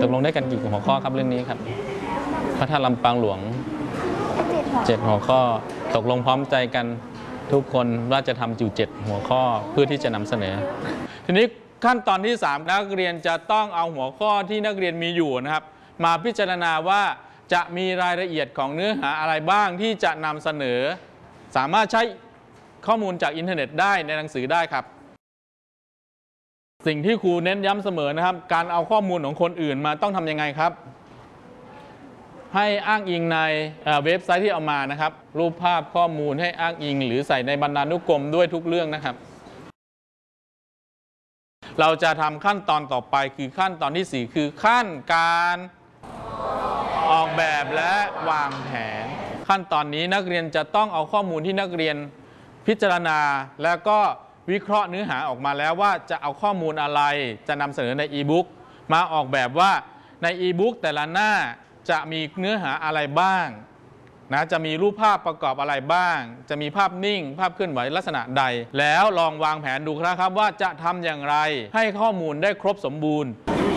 กลงได้กันกี่หัวข้อครับเรื่องนี้ครับพระธาตุลำปางหลวง7 หัวข้อตกลงพร้อมใจกันทุกคนว่าจะทำอยู่7 หัวข้อเพื่อที่จะนำเสนอทีนี้ขั้นตอนที่3นักเรียนจะต้องเอาหัวข้อที่นักเรียนมีอยู่นะครับมาพิจารณาว่าจะมีรายละเอียดของเนื้อหาอะไรบ้างที่จะนำเสนอสามารถใช้ข้อมูลจากอินเทอร์เน็ตได้ในหนังสือได้ครับสิ่งที่ครูเน้นย้ำเสมอนะครับการเอาข้อมูลของคนอื่นมาต้องทำยังไงครับให้อ้างอิงในเว็บไซต์ที่เอามานะครับรูปภาพข้อมูลให้อ้างอิงหรือใส่ในบรรณานุกรมด้วยทุกเรื่องนะครับเราจะทำขั้นตอนต่อไปคือขั้นตอนที่4คือขั้นการออกแบบและวางแผนขั้นตอนนี้นักเรียนจะต้องเอาข้อมูลที่นักเรียนพิจารณาแล้วก็วิเคราะห์เนื้อหาออกมาแล้วว่าจะเอาข้อมูลอะไรจะนำเสนอในอีบุ๊กมาออกแบบว่าในอีบุ๊กแต่ละหน้าจะมีเนื้อหาอะไรบ้างนะจะมีรูปภาพประกอบอะไรบ้างจะมีภาพนิ่งภาพเคลื่อนไหวลักษณะใดแล้วลองวางแผนดูครับว่าจะทำอย่างไรให้ข้อมูลได้ครบสมบูรณ์